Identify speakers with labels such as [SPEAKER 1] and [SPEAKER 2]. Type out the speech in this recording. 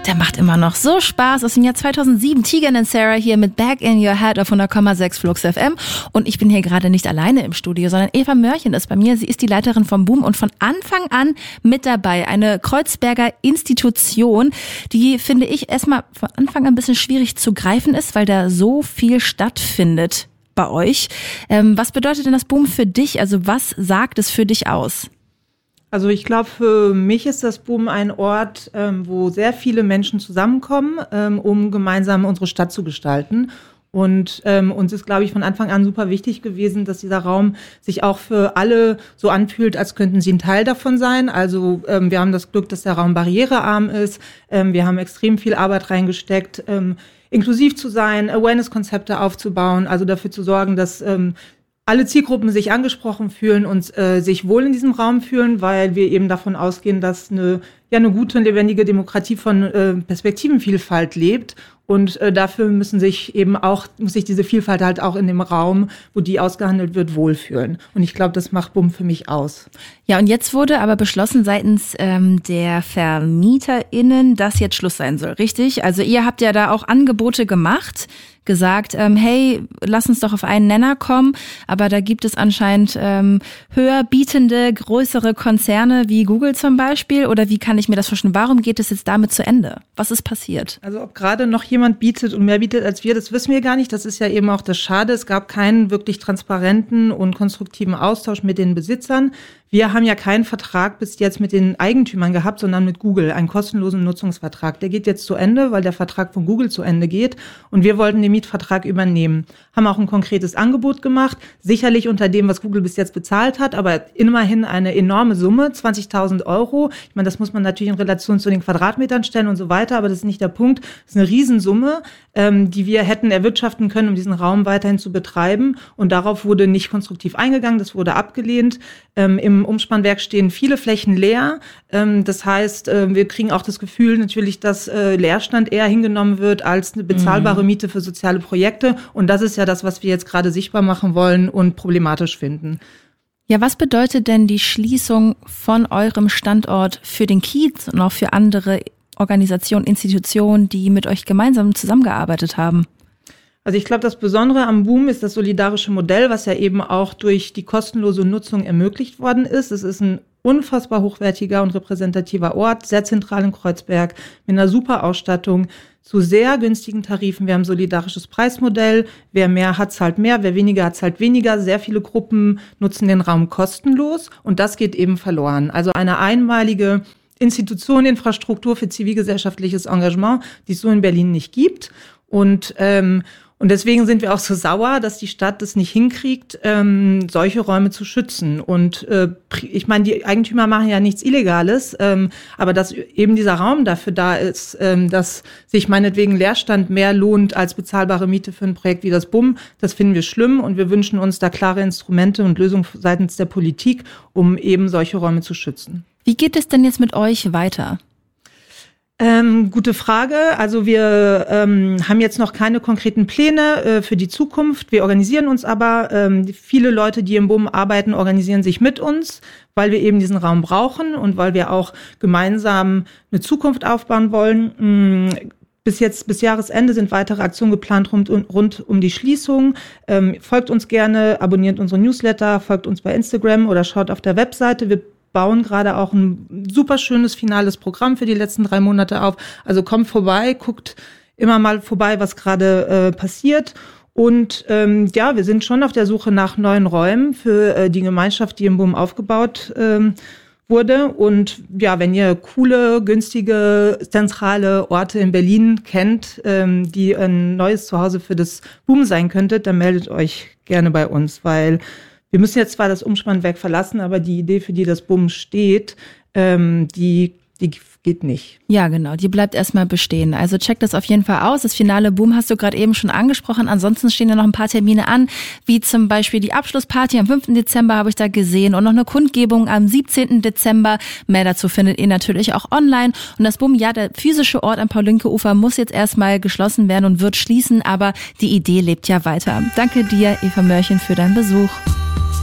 [SPEAKER 1] Der macht immer noch so Spaß. Aus dem Jahr 2007, Tegan and Sara hier mit Back in Your Head auf 100,6 Flux FM. Und ich bin hier gerade nicht alleine im Studio, sondern Eva Mörchen ist bei mir. Sie ist die Leiterin vom Boom und von Anfang an mit dabei. Eine Kreuzberger Institution, die, finde ich, erstmal von Anfang an ein bisschen schwierig zu greifen ist, weil da so viel stattfindet bei euch. Was bedeutet denn das Boom für dich? Also was sagt es für dich aus?
[SPEAKER 2] Also ich glaube, für mich ist das Boom ein Ort, wo sehr viele Menschen zusammenkommen, um gemeinsam unsere Stadt zu gestalten. Und uns ist, glaube ich, von Anfang an super wichtig gewesen, dass dieser Raum sich auch für alle so anfühlt, als könnten sie ein Teil davon sein. Also wir haben das Glück, dass der Raum barrierearm ist. Wir haben extrem viel Arbeit reingesteckt, inklusiv zu sein, Awareness-Konzepte aufzubauen, also dafür zu sorgen, dass alle Zielgruppen sich angesprochen fühlen und sich wohl in diesem Raum fühlen, weil wir eben davon ausgehen, dass eine gute und lebendige Demokratie von Perspektivenvielfalt lebt. Und dafür muss sich diese Vielfalt halt auch in dem Raum, wo die ausgehandelt wird, wohlfühlen. Und ich glaube, das macht Boom für mich aus.
[SPEAKER 1] Ja, und jetzt wurde aber beschlossen seitens der VermieterInnen, dass jetzt Schluss sein soll, richtig? Also ihr habt ja da auch Angebote gemacht, gesagt, hey, lass uns doch auf einen Nenner kommen, aber da gibt es anscheinend höher bietende, größere Konzerne wie Google zum Beispiel, oder wie kann ich mir das vorstellen? Warum geht es jetzt damit zu Ende? Was ist passiert?
[SPEAKER 2] Also ob gerade noch jemand bietet und mehr bietet als wir, das wissen wir gar nicht. Das ist ja eben auch das Schade. Es gab keinen wirklich transparenten und konstruktiven Austausch mit den Besitzern. Wir haben ja keinen Vertrag bis jetzt mit den Eigentümern gehabt, sondern mit Google, einen kostenlosen Nutzungsvertrag. Der geht jetzt zu Ende, weil der Vertrag von Google zu Ende geht. Und wir wollten den Mietvertrag übernehmen. Haben auch ein konkretes Angebot gemacht, sicherlich unter dem, was Google bis jetzt bezahlt hat, aber immerhin eine enorme Summe, 20.000 €. Ich meine, das muss man natürlich in Relation zu den Quadratmetern stellen und so weiter, aber das ist nicht der Punkt. Das ist eine Riesensumme, die wir hätten erwirtschaften können, um diesen Raum weiterhin zu betreiben. Und darauf wurde nicht konstruktiv eingegangen, das wurde abgelehnt. Im Umspannwerk stehen viele Flächen leer. Das heißt, wir kriegen auch das Gefühl natürlich, dass Leerstand eher hingenommen wird als eine bezahlbare Miete für soziale Projekte. Und das ist ja das, was wir jetzt gerade sichtbar machen wollen und problematisch finden.
[SPEAKER 1] Ja, was bedeutet denn die Schließung von eurem Standort für den Kiez und auch für andere Organisationen, Institutionen, die mit euch gemeinsam zusammengearbeitet haben?
[SPEAKER 2] Also ich glaube, das Besondere am Boom ist das solidarische Modell, was ja eben auch durch die kostenlose Nutzung ermöglicht worden ist. Es ist ein unfassbar hochwertiger und repräsentativer Ort, sehr zentral in Kreuzberg, mit einer super Ausstattung, zu sehr günstigen Tarifen. Wir haben ein solidarisches Preismodell. Wer mehr hat, zahlt mehr. Wer weniger hat, zahlt weniger. Sehr viele Gruppen nutzen den Raum kostenlos. Und das geht eben verloren. Also eine einmalige Institution, Infrastruktur für zivilgesellschaftliches Engagement, die es so in Berlin nicht gibt. Und deswegen sind wir auch so sauer, dass die Stadt es nicht hinkriegt, solche Räume zu schützen. Und ich meine, die Eigentümer machen ja nichts Illegales, aber dass eben dieser Raum dafür da ist, dass sich meinetwegen Leerstand mehr lohnt als bezahlbare Miete für ein Projekt wie das BUM, das finden wir schlimm und wir wünschen uns da klare Instrumente und Lösungen seitens der Politik, um eben solche Räume zu schützen.
[SPEAKER 1] Wie geht es denn jetzt mit euch weiter?
[SPEAKER 2] Gute Frage. Also wir haben jetzt noch keine konkreten Pläne für die Zukunft. Wir organisieren uns aber. Viele Leute, die im BUM arbeiten, organisieren sich mit uns, weil wir eben diesen Raum brauchen und weil wir auch gemeinsam eine Zukunft aufbauen wollen. Bis Jahresende sind weitere Aktionen geplant rund um die Schließung. Folgt uns gerne, abonniert unsere Newsletter, folgt uns bei Instagram oder schaut auf der Webseite. Wir bauen gerade auch ein super schönes finales Programm für die letzten 3 Monate auf. Also kommt vorbei, guckt immer mal vorbei, was gerade passiert. Und wir sind schon auf der Suche nach neuen Räumen für die Gemeinschaft, die im BUM aufgebaut wurde. Und ja, wenn ihr coole, günstige, zentrale Orte in Berlin kennt, die ein neues Zuhause für das BUM sein könntet, dann meldet euch gerne bei uns, weil wir müssen jetzt zwar das Umspannwerk verlassen, aber die Idee, für die das BUM steht, die geht nicht.
[SPEAKER 1] Ja, genau, die bleibt erstmal bestehen. Also checkt das auf jeden Fall aus. Das finale BUM hast du gerade eben schon angesprochen. Ansonsten stehen ja noch ein paar Termine an, wie zum Beispiel die Abschlussparty am 5. Dezember habe ich da gesehen und noch eine Kundgebung am 17. Dezember. Mehr dazu findet ihr natürlich auch online. Und das BUM, ja, der physische Ort am Paul-Lincke-Ufer muss jetzt erstmal geschlossen werden und wird schließen, aber die Idee lebt ja weiter. Danke dir, Eva Mörchen, für deinen Besuch.